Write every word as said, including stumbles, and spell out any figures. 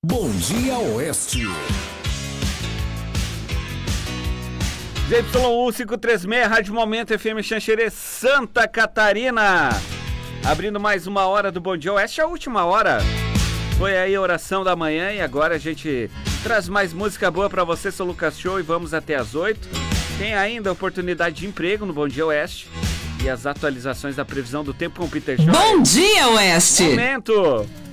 Bom Dia Oeste. Z Y um cinco três seis, Rádio Momento F M Xanxerê, Santa Catarina. Abrindo mais uma hora do Bom Dia Oeste, a última hora. Foi aí a oração da manhã e agora a gente traz mais música boa pra você. Sou Lucas Show e vamos até as oito. Tem ainda oportunidade de emprego no Bom Dia Oeste e as atualizações da previsão do tempo com o Peter Show. Bom Dia Oeste! Momento!